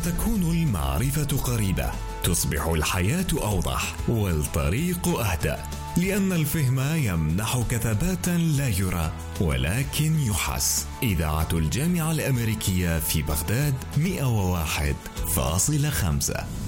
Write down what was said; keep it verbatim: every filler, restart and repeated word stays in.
فتكون المعرفة قريبة، تصبح الحياة أوضح والطريق أهدى، لأن الفهم يمنحك ثباتا لا يرى ولكن يحس. إذاعة الجامعة الأمريكية في بغداد مئة وواحد فاصلة خمسة.